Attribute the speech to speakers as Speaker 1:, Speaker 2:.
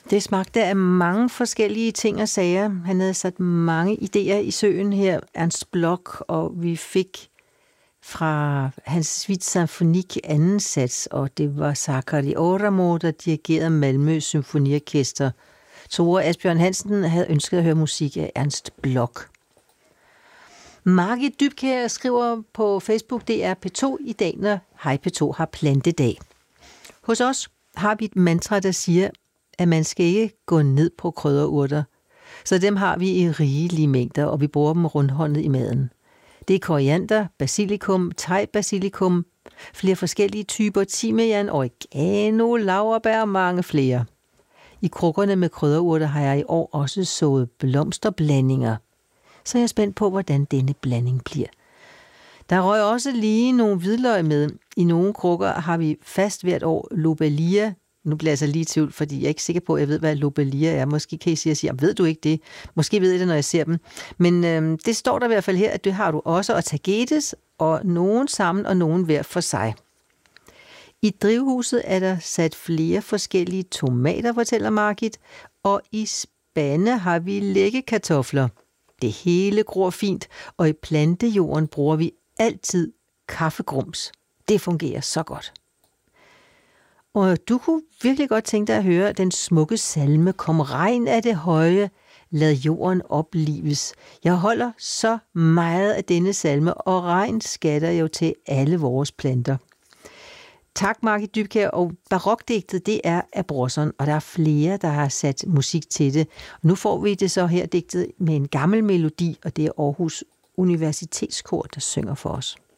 Speaker 1: Det smagte af mange forskellige ting og sager. Han havde sat mange idéer i søen her, Ernst Bloch, og vi fik fra hans Suite Symphonique anden sats, og det var Sakari Oramo, der dirigerede Malmø Symfoniorkester. Tore Asbjørn Hansen havde ønsket at høre musik af Ernst Bloch. Margit Dybkjær skriver på Facebook, det er P2 i dag, når Hej P2 har plantedag. Hos os har vi et mantra, der siger, at man skal ikke gå ned på krydderurter. Så dem har vi i rigelige mængder, og vi bruger dem rundhåndet i maden. Det er koriander, basilikum, thai-basilikum, flere forskellige typer timian, oregano, laurbær og mange flere. I krukkerne med krydderurter har jeg i år også sået blomsterblandinger. Så jeg er spændt på, hvordan denne blanding bliver. Der røg også lige nogle hvidløg med. I nogle krukker har vi fast hvert år lobelia. Nu bliver jeg altså lige i tvivl, fordi jeg er ikke sikker på, at jeg ved, hvad lobelia er. Måske kan I sige, ved du ikke det? Måske ved jeg det, når jeg ser dem. Men det står der i hvert fald her, at det har du også. Og tagetes, og nogen sammen, og nogen hver for sig. I drivhuset er der sat flere forskellige tomater, fortæller Margit. Og i spande har vi læggekartofler. Det hele gror fint, og i plantejorden bruger vi altid kaffegrums. Det fungerer så godt. Og du kunne virkelig godt tænke dig at høre den smukke salme Kom regn af det høje, lad jorden oplives. Jeg holder så meget af denne salme, og regn skatter jo til alle vores planter. Tak, Margit Dybkjær, og barokdigtet, det er af Brorson, og der er flere, der har sat musik til det. Og nu får vi det så her digtet med en gammel melodi, og det er Aarhus Universitetskor, der synger for os.